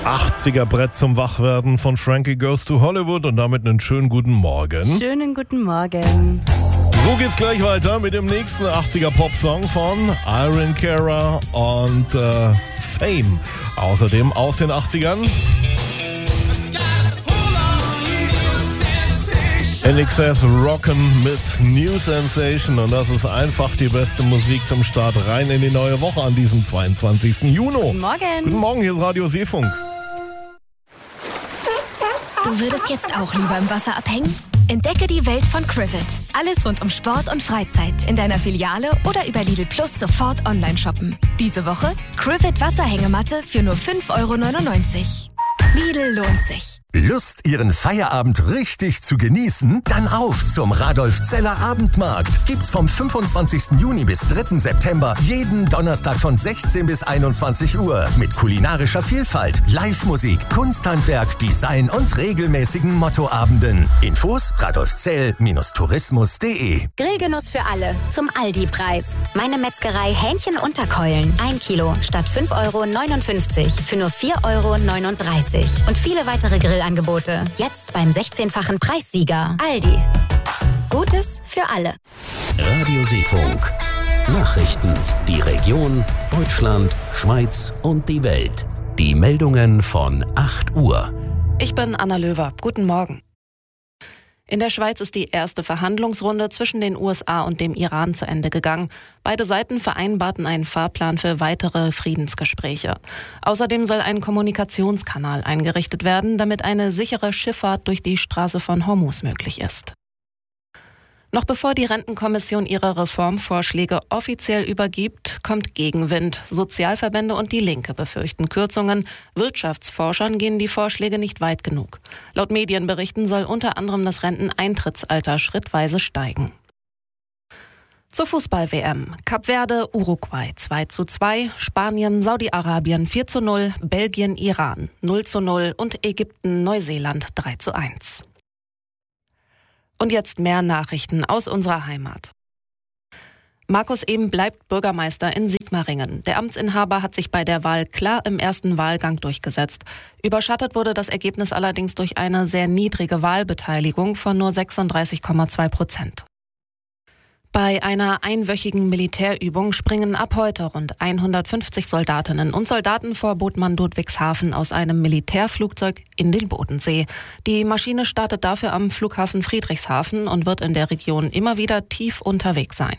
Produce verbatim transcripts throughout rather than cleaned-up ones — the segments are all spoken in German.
achtziger-Brett zum Wachwerden von Frankie Goes to Hollywood und damit einen schönen guten Morgen. Schönen guten Morgen. So geht's gleich weiter mit dem nächsten achtziger-Pop-Song von Irene Cara und äh, Fame. Außerdem aus den achtzigern N X S Rockin' mit New Sensation und das ist einfach die beste Musik zum Start rein in die neue Woche an diesem zweiundzwanzigsten Juni. Guten Morgen. Guten Morgen, hier ist Radio Seefunk. Du würdest jetzt auch lieber im Wasser abhängen? Entdecke die Welt von Crivet. Alles rund um Sport und Freizeit in deiner Filiale oder über Lidl Plus sofort online shoppen. Diese Woche Crivet Wasserhängematte für nur fünf Euro neunundneunzig. Lidl lohnt sich. Lust, Ihren Feierabend richtig zu genießen? Dann auf zum Radolf-Zeller Abendmarkt. Gibt's vom fünfundzwanzigsten Juni bis dritten September jeden Donnerstag von sechzehn bis einundzwanzig Uhr mit kulinarischer Vielfalt, Live-Musik, Kunsthandwerk, Design und regelmäßigen Mottoabenden. Infos radolfzell Tourismus punkt de. Grillgenuss für alle zum Aldi-Preis. Meine Metzgerei Hähnchen Unterkeulen. Ein Kilo statt fünf Euro neunundfünfzig für nur vier Euro neununddreißig. Und viele weitere Grillangebote. Jetzt beim sechzehnfachen Preissieger. Aldi. Gutes für alle. Radio Seefunk. Nachrichten. Die Region, Deutschland, Schweiz und die Welt. Die Meldungen von acht Uhr. Ich bin Anna Löwer. Guten Morgen. In der Schweiz ist die erste Verhandlungsrunde zwischen den U S A und dem Iran zu Ende gegangen. Beide Seiten vereinbarten einen Fahrplan für weitere Friedensgespräche. Außerdem soll ein Kommunikationskanal eingerichtet werden, damit eine sichere Schifffahrt durch die Straße von Hormuz möglich ist. Noch bevor die Rentenkommission ihre Reformvorschläge offiziell übergibt, kommt Gegenwind. Sozialverbände und die Linke befürchten Kürzungen. Wirtschaftsforschern gehen die Vorschläge nicht weit genug. Laut Medienberichten soll unter anderem das Renteneintrittsalter schrittweise steigen. Zur Fußball-W M. Kap Verde, Uruguay zwei zu zwei, Spanien, Saudi-Arabien vier zu null, Belgien, Iran null zu null und Ägypten, Neuseeland drei zu eins. Und jetzt mehr Nachrichten aus unserer Heimat. Markus Ehm bleibt Bürgermeister in Sigmaringen. Der Amtsinhaber hat sich bei der Wahl klar im ersten Wahlgang durchgesetzt. Überschattet wurde das Ergebnis allerdings durch eine sehr niedrige Wahlbeteiligung von nur sechsunddreißig Komma zwei Prozent. Bei einer einwöchigen Militärübung springen ab heute rund hundertfünfzig Soldatinnen und Soldaten vor Bodman Ludwigshafen aus einem Militärflugzeug in den Bodensee. Die Maschine startet dafür am Flughafen Friedrichshafen und wird in der Region immer wieder tief unterwegs sein.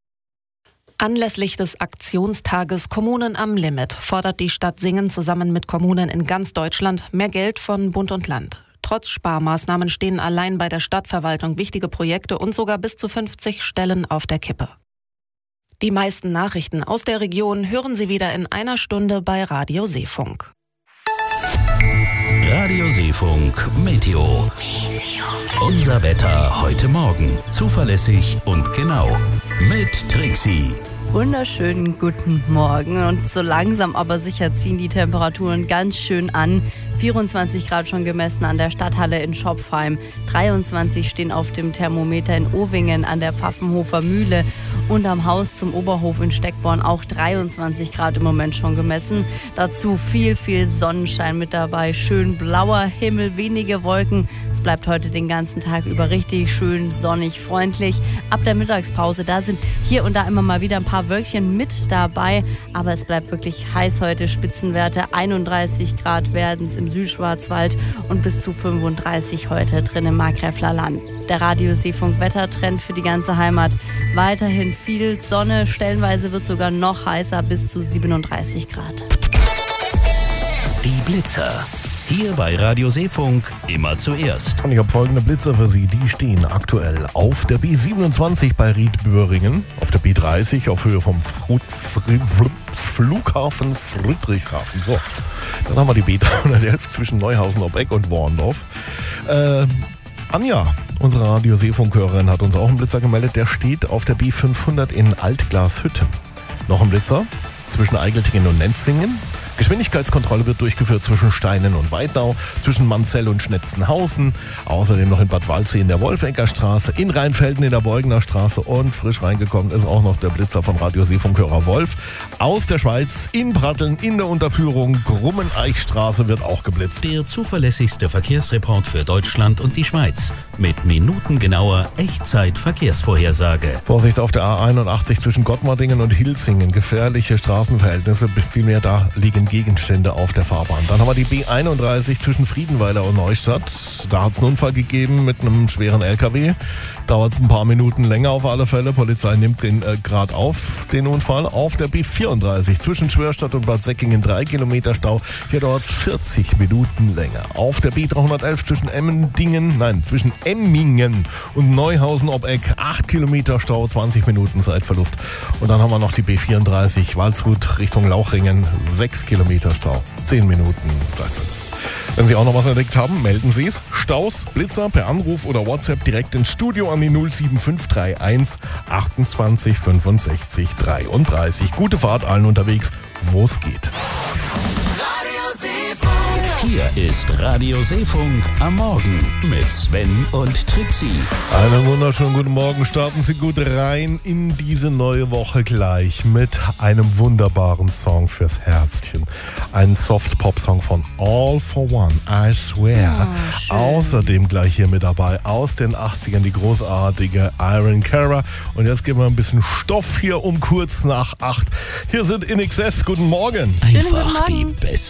Anlässlich des Aktionstages Kommunen am Limit fordert die Stadt Singen zusammen mit Kommunen in ganz Deutschland mehr Geld von Bund und Land. Trotz Sparmaßnahmen stehen allein bei der Stadtverwaltung wichtige Projekte und sogar bis zu fünfzig Stellen auf der Kippe. Die meisten Nachrichten aus der Region hören Sie wieder in einer Stunde bei Radio Seefunk. Radio Seefunk Meteo. Meteo. Unser Wetter heute Morgen. Zuverlässig und genau. Mit Trixie. Wunderschönen guten Morgen und so langsam aber sicher ziehen die Temperaturen ganz schön an. vierundzwanzig Grad schon gemessen an der Stadthalle in Schopfheim, dreiundzwanzig stehen auf dem Thermometer in Owingen an der Pfaffenhofer Mühle und am Haus zum Oberhof in Steckborn auch dreiundzwanzig Grad im Moment schon gemessen. Dazu viel, viel Sonnenschein mit dabei, schön blauer Himmel, wenige Wolken. Es bleibt heute den ganzen Tag über richtig schön sonnig, freundlich. Ab der Mittagspause, da sind hier und da immer mal wieder ein paar Wölkchen mit dabei, aber es bleibt wirklich heiß heute. Spitzenwerte einunddreißig Grad werden es im Südschwarzwald und bis zu fünfunddreißig heute drin im Markgräfler Land. Der Radio Seefunk Wettertrend für die ganze Heimat. Weiterhin viel Sonne, stellenweise wird sogar noch heißer, bis zu siebenunddreißig Grad. Die Blitzer. Hier bei Radio Seefunk immer zuerst. Und ich habe folgende Blitzer für Sie. Die stehen aktuell auf der B siebenundzwanzig bei Ried-Böhringen, auf der B dreißig auf Höhe vom Fr Fr Fr Flughafen Friedrichshafen. So, dann haben wir die B dreihundertelf zwischen Neuhausen, Obbeck und Worndorf. Äh, Anja, unsere Radio Seefunk-Hörerin, hat uns auch einen Blitzer gemeldet. Der steht auf der B fünfhundert in Altglashütte. Noch ein Blitzer zwischen Eigeltingen und Nenzingen. Geschwindigkeitskontrolle wird durchgeführt zwischen Steinen und Weidnau, zwischen Manzell und Schnetzenhausen, außerdem noch in Bad Waldsee in der Wolfegger Straße, in Rheinfelden in der Beugner Straße und frisch reingekommen ist auch noch der Blitzer von Radio Seefunkhörer Wolf. Aus der Schweiz in Pratteln in der Unterführung Grummeneichstraße wird auch geblitzt. Der zuverlässigste Verkehrsreport für Deutschland und die Schweiz mit minutengenauer Echtzeit-Verkehrsvorhersage. Vorsicht auf der A einundachtzig zwischen Gottmardingen und Hilsingen. Gefährliche Straßenverhältnisse, vielmehr da liegen Gegenstände auf der Fahrbahn. Dann haben wir die B einunddreißig zwischen Friedenweiler und Neustadt. Da hat es einen Unfall gegeben mit einem schweren L K W. Dauert es ein paar Minuten länger auf alle Fälle. Polizei nimmt den äh, gerade auf, den Unfall. Auf der B vierunddreißig zwischen Schwörstadt und Bad Säckingen drei Kilometer Stau. Hier dauert es vierzig Minuten länger. Auf der B dreihundertelf zwischen Emmendingen, nein, zwischen Emmingen und Neuhausen ob Eck acht Kilometer Stau, zwanzig Minuten Zeitverlust. Und dann haben wir noch die B vierunddreißig Walsrud Richtung Lauchringen, sechs Kilometer Stau, zehn Minuten Zeitverlust. Wenn Sie auch noch was entdeckt haben, melden Sie es. Staus, Blitzer per Anruf oder WhatsApp direkt ins Studio an die null sieben fünf drei eins achtundzwanzig fünfundsechzig dreiunddreißig. Gute Fahrt allen unterwegs, wo es geht. Hier ist Radio Seefunk am Morgen mit Sven und Trixie. Einen wunderschönen guten Morgen. Starten Sie gut rein in diese neue Woche gleich mit einem wunderbaren Song fürs Herzchen. Ein Soft-Pop-Song von All for One, I Swear. Oh, außerdem gleich hier mit dabei aus den achtzigern die großartige Iron Cara. Und jetzt geben wir ein bisschen Stoff hier um kurz nach acht. Hier sind In Excess. Guten Morgen. Schönen guten Morgen. Die beste